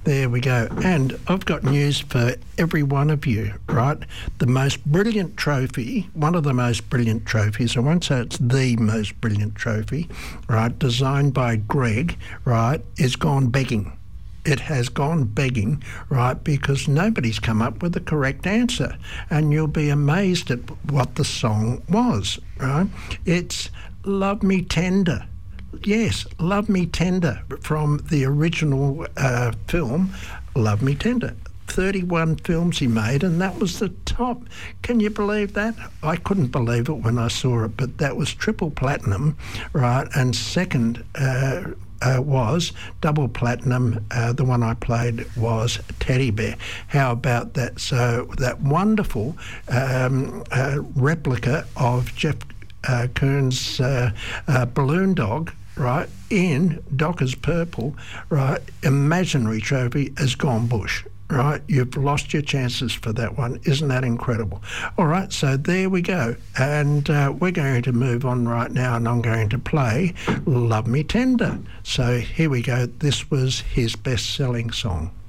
There we go. And I've got news for every one of you, right? The most brilliant trophy, one of the most brilliant trophies, I won't say it's the most brilliant trophy, right, designed by Greg, right, is gone begging. It has gone begging, right, because nobody's come up with the correct answer. And you'll be amazed at what the song was, right? It's Love Me Tender. Yes, Love Me Tender from the original film, Love Me Tender. 31 films he made, and that was the top. Can you believe that? I couldn't believe it when I saw it, but that was triple platinum, right? And second was double platinum. The one I played was Teddy Bear. How about that? So that wonderful replica of Jeff Koons' Balloon Dog, right, in Docker's Purple, right, imaginary trophy has gone bush, right? You've lost your chances for that one. Isn't that incredible? All right, so there we go. And we're going to move on right now, and I'm going to play Love Me Tender. So here we go. This was his best-selling song.